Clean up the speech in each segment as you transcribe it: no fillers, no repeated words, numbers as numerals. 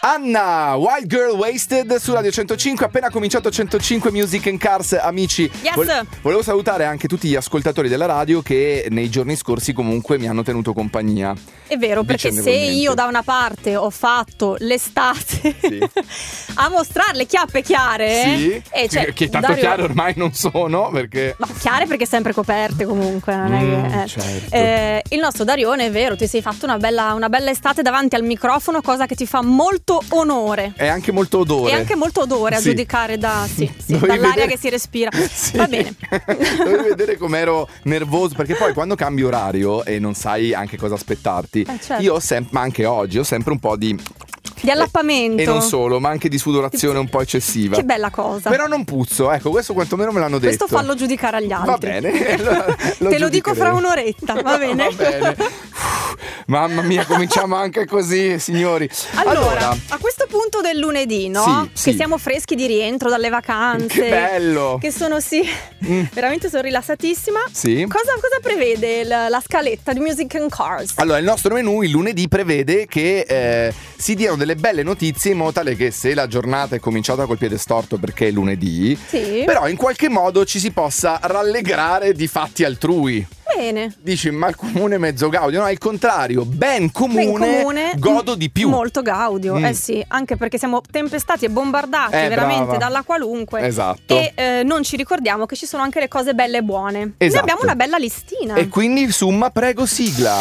Anna, Wild Girl Wasted su Radio 105, appena cominciato 105 Music and Cars, amici. Yes. Volevo salutare anche tutti gli ascoltatori della radio che nei giorni scorsi comunque mi hanno tenuto compagnia. È vero, perché se io da una parte ho fatto l'estate a mostrare le chiappe chiare, che tanto Dario... chiare ormai non sono, perché no, chiare perché sempre coperte comunque, non è che, certo. Il nostro Darione, è vero, ti sei fatto una bella estate davanti al microfono, cosa che ti fa molto onore. È anche molto odore. È anche molto odore a giudicare dall'aria che si respira. Va bene. Dovevi vedere com'ero nervoso, perché poi quando cambi orario e non sai anche cosa aspettarti, certo. io ma anche oggi ho sempre un po' di allappamento. E non solo, ma anche di sudorazione un po' eccessiva. Che bella cosa. Però non puzzo, ecco, questo quantomeno me l'hanno detto. Questo fallo giudicare agli altri. Va bene. Te lo dico fra un'oretta, va bene? Va bene. Mamma mia, cominciamo anche così, signori. Allora, a questo punto del lunedì, no? Sì. Che siamo freschi di rientro dalle vacanze. Che bello. Che sono veramente sono rilassatissima. Sì. Cosa prevede la scaletta di Music and Cars? Allora, il nostro menù il lunedì prevede che si diano delle belle notizie, in modo tale che se la giornata è cominciata col piede storto perché è lunedì, però in qualche modo ci si possa rallegrare di fatti altrui. Bene. Dici, ma il comune mezzo gaudio? No, è il contrario, ben comune godo di più. Molto gaudio, sì, anche perché siamo tempestati e bombardati veramente dalla qualunque. Esatto. E non ci ricordiamo che ci sono anche le cose belle e buone. Esatto. Ne abbiamo una bella listina. E quindi, Summa, prego, sigla.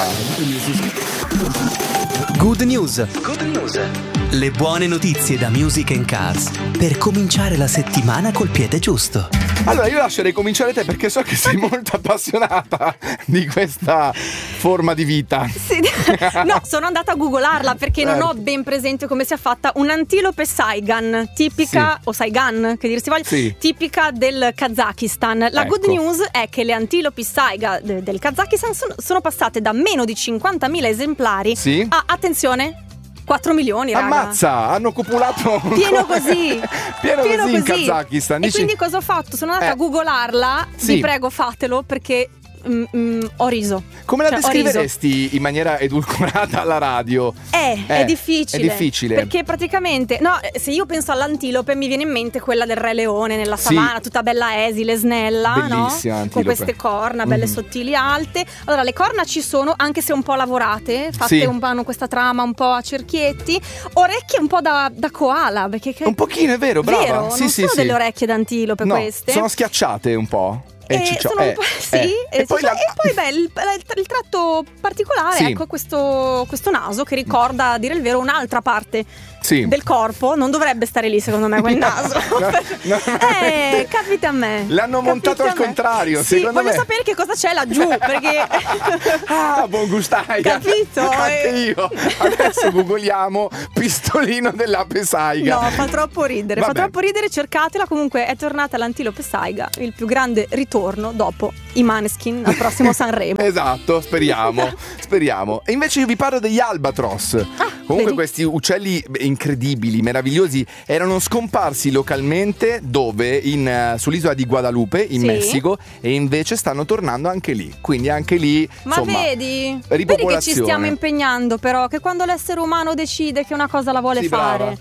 Good News. Le buone notizie da Music and Cars per cominciare la settimana col piede giusto. Allora, io lascerei cominciare te, perché so che sei molto appassionata di questa forma di vita. Sì. No, sono andata a googlarla perché non ho ben presente come sia fatta un'antilope saigan, tipica, o saigan, che dir si voglia, tipica del Kazakistan. La good news è che le antilopi saiga del Kazakistan sono passate da meno di 50.000 esemplari a, attenzione, 4 milioni, raga. Ammazza, hanno copulato pieno così in Kazakistan. E quindi cosa ho fatto? Sono andata a googolarla. Vi prego, fatelo, perché ho riso. Come la descriveresti in maniera edulcorata alla radio? È difficile. È difficile. Perché praticamente, no, se io penso all'antilope mi viene in mente quella del Re Leone nella savana, tutta bella esile, snella, bellissima, no? Con queste corna belle sottili, alte. Allora, le corna ci sono, anche se un po' lavorate, fatte un po', hanno questa trama un po' a cerchietti. Orecchie un po' da koala, perché un pochino, è vero, brava. Vero? Non sono delle orecchie d'antilope queste. Sono schiacciate un po'. Sono un po', e poi il tratto particolare, ecco, questo naso che ricorda, a dire il vero, un'altra parte del corpo. Non dovrebbe stare lì, secondo me, quel naso. No. Capita a me. L'hanno montato al contrario, secondo me. Voglio sapere che cosa c'è laggiù, perché buon gustaiga. Capito? Anche io. Adesso googoliamo pistolino dell'ape saiga. No, fa troppo ridere. Vabbè. Fa troppo ridere, cercatela. Comunque è tornata l'antilope saiga, il più grande ritorno dopo i Maneskin al prossimo Sanremo. Esatto, speriamo. E invece io vi parlo degli albatros. Comunque questi uccelli incredibili, meravigliosi, erano scomparsi localmente sull'isola di Guadalupe in Messico, e invece stanno tornando anche lì. Quindi anche lì, ma insomma, vedi ripopolazione. che ci stiamo impegnando, però, che quando l'essere umano decide che una cosa la vuole fare,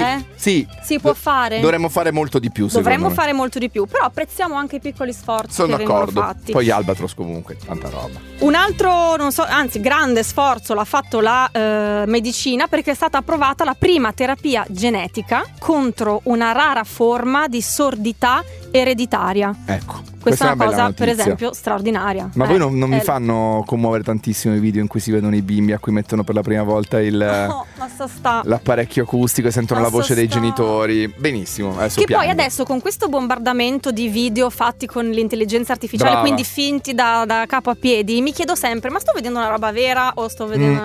si può fare. Dovremmo fare molto di più. Fare molto di più, però apprezziamo anche i piccoli sforzi. Sono che vengono d'accordo. fatti. Poi albatros comunque, tanta roba. Un altro, grande sforzo l'ha fatto la medicina, perché è stata approvata la prima terapia genetica contro una rara forma di sordità ereditaria. Ecco. Questa è una cosa, notizia, per esempio, straordinaria. Ma voi non mi fanno commuovere tantissimo i video in cui si vedono i bimbi a cui mettono per la prima volta l'apparecchio acustico e sentono la voce dei genitori? Benissimo. Che poi adesso, con questo bombardamento di video fatti con l'intelligenza artificiale, quindi finti da capo a piedi, mi chiedo sempre: ma sto vedendo una roba vera o sto vedendo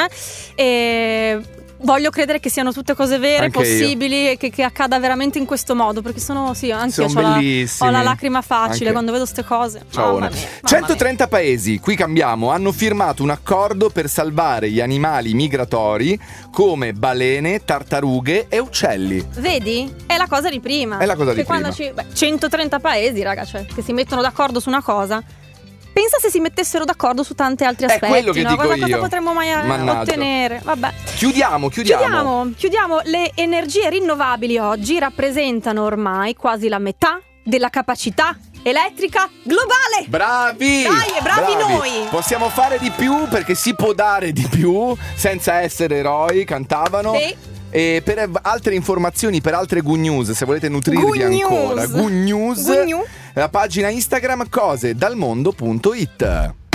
voglio credere che siano tutte cose vere, anche possibili, e che accada veramente in questo modo, perché sono bellissimi. Ho la lacrima facile quando vedo queste cose. Mamma mia. 130 paesi, qui cambiamo, hanno firmato un accordo per salvare gli animali migratori come balene, tartarughe e uccelli. Vedi? È la cosa di prima. 130 paesi, raga, cioè, che si mettono d'accordo su una cosa. pensa se si mettessero d'accordo su tanti altri aspetti. È quello che dico io. Cosa potremmo mai ottenere? Vabbè. Chiudiamo. Le energie rinnovabili oggi rappresentano ormai quasi la metà della capacità elettrica globale. Bravi! Dai, bravi noi! Possiamo fare di più perché si può dare di più senza essere eroi, cantavano. Sì. E per altre informazioni, per altre Good News, se volete nutrirvi ancora, Good News, la pagina Instagram cosedalmondo.it.